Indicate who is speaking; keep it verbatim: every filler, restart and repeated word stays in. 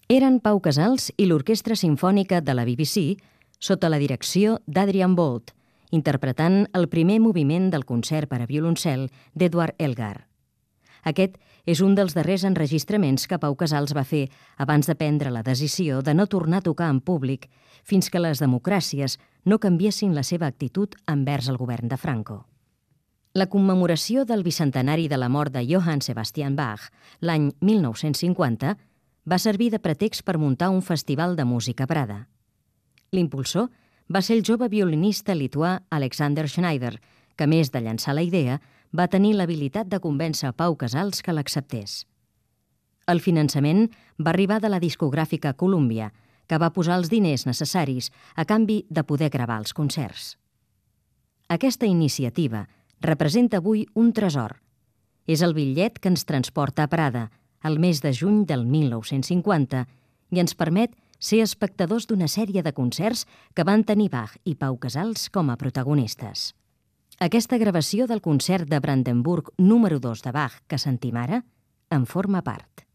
Speaker 1: Eren Pau Casals i l'Orquestra Simfònica de la B B C sota la direcció d'Adrian Boult, interpretant el primer moviment del concert per a violoncel d'Edward Elgar. Aquest és un dels darrers enregistraments que Pau Casals va fer abans de prendre la decisió de no tornar a tocar en públic fins que les democràcies no canviessin la seva actitud envers el govern de Franco. La commemoració del bicentenari de la mort de Johann Sebastian Bach, l'any mil nou-cents cinquanta, va servir de pretext per muntar un festival de música a Prada. L'impulsor va ser el jove violinista lituà Alexander Schneider, que, a més de llançar la idea, va tenir l'habilitat de convèncer Pau Casals que l'acceptés. El finançament va arribar de la discogràfica Columbia, que va posar els diners necessaris a canvi de poder gravar els concerts. Aquesta iniciativa representa avui un tresor. És el bitllet que ens transporta a Prada, el mes de juny del mil nou-cents cinquanta, i ens permet ser espectadors d'una sèrie de concerts que van tenir Bach i Pau Casals com a protagonistes. Aquesta gravació del concert de Brandenburg número dos de Bach que sentim ara en forma part.